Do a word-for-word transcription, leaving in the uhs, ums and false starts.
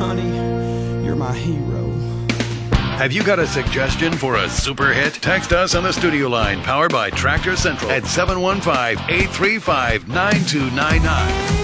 honey, you're my hero. Have you got a suggestion for a super hit? Text us on the studio line powered by Tractor Central at seven one five, eight three five, nine two nine nine.